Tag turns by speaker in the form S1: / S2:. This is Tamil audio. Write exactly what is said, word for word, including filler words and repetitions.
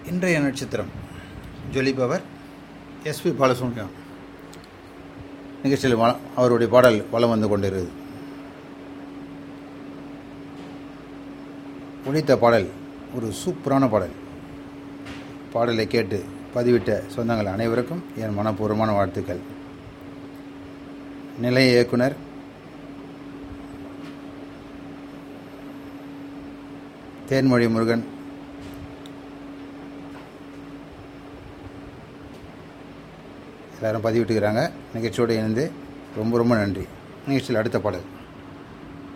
S1: இன்றைய நட்சத்திரம் ஜொலிப்பவர் எஸ்பி பாலசுப்ரமணியம். நிகழ்ச்சியில் அவருடைய பாடல் வலம் வந்து கொண்டிருக்கிறது. ஒலித்த பாடல் ஒரு சூப்பரான பாடல். பாடலை கேட்டு பதிவிட்ட சொந்தங்கள் அனைவருக்கும் என் மனப்பூர்வமான வாழ்த்துக்கள். நிலைய இயக்குனர் தேன்மொழி முருகன், எல்லாரும் பதிவிட்டுக்கிறாங்க. நிகழ்ச்சியோடு இணைந்து ரொம்ப ரொம்ப நன்றி. நிகழ்ச்சியில் அடுத்த பாடல்.